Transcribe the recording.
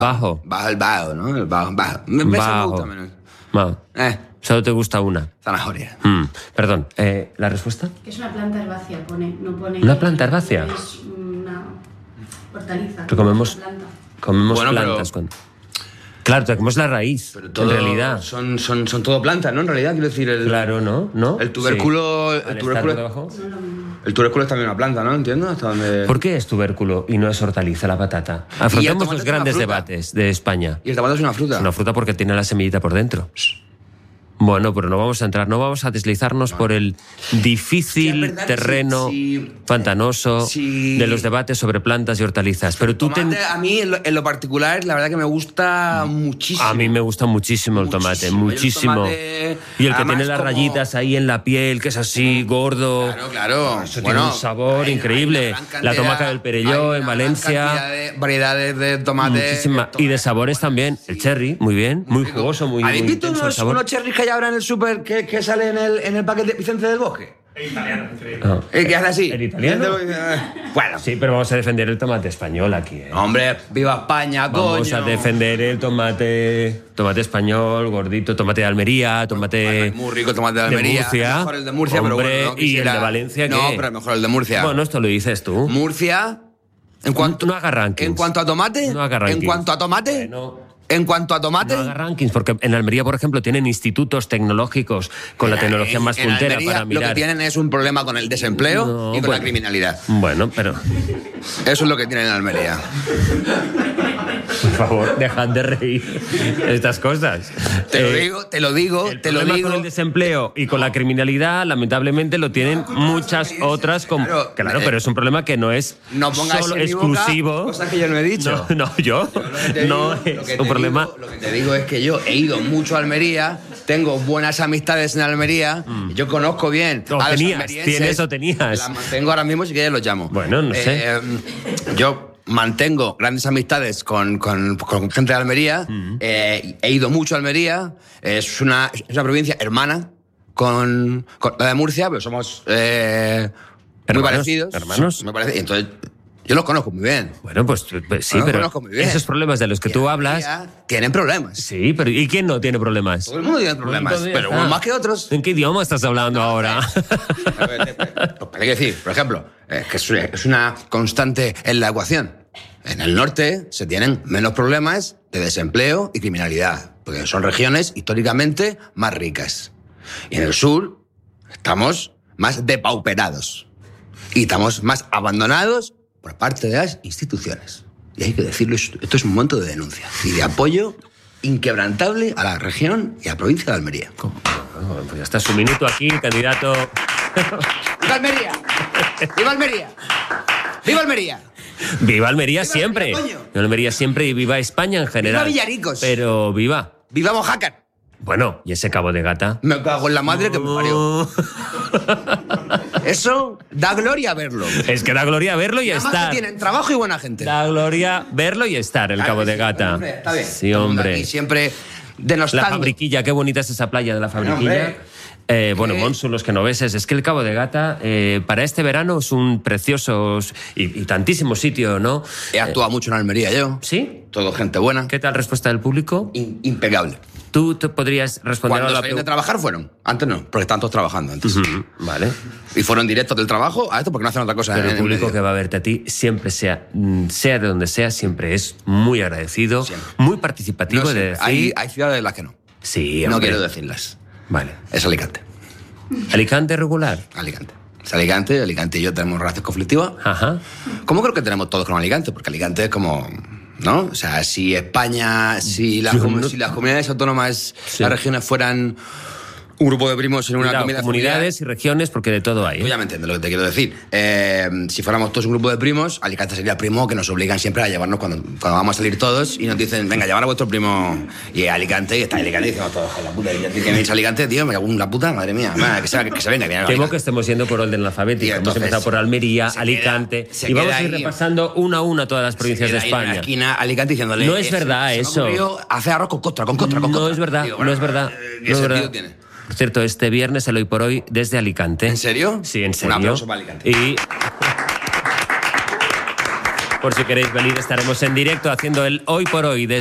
Bajo. El bajo, ¿no? El bajo. Me gusta menos. Solo te gusta una. Zanahoria. Perdón, ¿la respuesta? Que es una planta herbácea, no pone... ¿Una planta herbácea? Es una hortaliza. Que comemos plantas. Pero... Claro, te comemos la raíz, pero todo, en realidad. Son todo plantas, ¿no? En realidad, quiero decir... Claro, ¿no? El tubérculo... Sí. El tubérculo es también una planta, ¿no? Entiendo hasta dónde... ¿Por qué es tubérculo y no es hortaliza la patata? Afrontemos los grandes debates de España. Y el tomate es una fruta. Es una fruta porque tiene la semillita por dentro. Bueno, pero no vamos a deslizarnos por el difícil terreno pantanoso de los debates sobre plantas y hortalizas. Pero tú a mí, en lo particular, la verdad que me gusta muchísimo. A mí me gusta muchísimo el tomate, muchísimo. Y el que tiene las rayitas ahí en la piel, que es así, gordo. Claro. Eso tiene un sabor increíble. La tomaca del Perelló en Valencia. Variedades de tomate. Muchísima. Y de sabores también. El cherry, muy bien, muy jugoso, muy ¿Habéis visto intenso el sabor? unos cherries que hay ahora en el súper que sale en el paquete Vicente del Bosque? El italiano, increíble. ¿Qué hace así? ¿El italiano? Bueno. Sí, pero vamos a defender el tomate español aquí, ¿eh? Hombre, viva España, Vamos coño. a defender el tomate español, gordito, tomate de Almería, tomate... Muy rico el tomate de Almería. Murcia. Mejor el de Murcia, Hombre, pero bueno, no ¿y el de Valencia qué? No, pero mejor el de Murcia. Bueno, esto lo dices tú. Murcia... No haga rankings. En cuanto a tomate... No haga rankings. En cuanto a tomate... Bueno. En cuanto a tomate... No haga rankings, porque en Almería, por ejemplo, tienen institutos tecnológicos con la tecnología más puntera Almería, para mirar. Lo que tienen es un problema con el desempleo y con la criminalidad. Bueno, pero... Eso es lo que tienen en Almería. Por favor, dejad de reír estas cosas. Te lo digo. El problema con el desempleo y con la criminalidad, lamentablemente, lo tienen muchas otras... Claro, pero es un problema que no es solo exclusivo... Cosas que yo no he dicho. No es un problema... Lo que te digo es que yo he ido mucho a Almería, tengo buenas amistades en Almería, yo conozco bien a los almerienses. ¿Tienes o tenías? Las mantengo ahora mismo, si quieres los llamo. Bueno, no sé. Yo mantengo grandes amistades con gente de Almería, he ido mucho a Almería, es una provincia hermana con la de Murcia, pero somos muy parecidos. ¿Hermanos? Me parece, entonces... Yo los conozco muy bien. Bueno, pues sí, pero esos problemas de los que tú hablas... Tienen problemas. Sí, pero ¿y quién no tiene problemas? Todo el mundo tiene problemas, pero unos más que otros. ¿En qué idioma estás hablando ahora? Hay que decir, por ejemplo, que es una constante en la ecuación. En el norte se tienen menos problemas de desempleo y criminalidad, porque son regiones históricamente más ricas. Y en el sur estamos más depauperados. Y estamos más abandonados por parte de las instituciones. Y hay que decirlo, esto es un momento de denuncia y de apoyo inquebrantable a la región y a la provincia de Almería. Pues ya está su minuto aquí, candidato. ¡Viva Almería! ¡Viva Almería! ¡Viva Almería! ¡Viva Almería siempre! ¡Viva Almería siempre y viva España en general! ¡Viva Villaricos! Pero viva. ¡Viva Mojácar! Bueno, ¿y ese Cabo de Gata? Me cago en la madre que me parió. Eso da gloria verlo. Es que da gloria verlo y Además estar. que tienen trabajo y buena gente. Da gloria verlo y estar, el Cabo de Gata. Hombre, está bien. Sí, hombre. Y siempre denostando. La Fabriquilla, qué bonita es esa playa de la Fabriquilla. Bueno, Monsu, los genoveses, es que el Cabo de Gata para este verano es un precioso y tantísimo sitio, ¿no? He actuado mucho en Almería yo. ¿Sí? Todo gente buena. ¿Qué tal respuesta del público? Impecable. ¿Tú te podrías responder Cuando a la salían de trabajar fueron. Antes no, porque están todos trabajando antes. Vale. Y fueron directos del trabajo a esto porque no hacen otra cosa. Pero el público que va a verte a ti, siempre sea de donde sea, siempre es muy agradecido, muy participativo. No, de decir... hay ciudades en las que no. Sí, no hombre. quiero decirlas. Vale. Es Alicante. ¿Alicante regular? Alicante. Es Alicante y yo tenemos relación conflictiva. Ajá. Como creo que tenemos todos con Alicante, porque Alicante es como... ¿no? O sea, si España, si las comunidades autónomas, las regiones fueran un grupo de primos en una comida comunidades familiar, y regiones, porque de todo hay. Tú ya me entiendes lo que te quiero decir. Si fuéramos todos un grupo de primos, Alicante sería el primo que nos obligan siempre a llevarnos cuando vamos a salir todos y nos dicen, venga, llevar a vuestro primo. Y Alicante, y está Alicante, y decimos todos, la puta, y que me dice Alicante, tío, me cago en la puta, madre mía, que se venga. Temo que estemos yendo por orden alfabético. Hemos empezado por Almería, Alicante, y vamos a ir repasando una a una todas las provincias de España. En la esquina, Alicante diciéndole... No es verdad eso. Hace arroz con costra. No es verdad, no es verdad. ¿Qué sentido tiene? Por cierto, este viernes el Hoy por Hoy desde Alicante. ¿En serio? Sí, en serio. Un aplauso para Alicante. Y Por si queréis venir, estaremos en directo haciendo el Hoy por Hoy.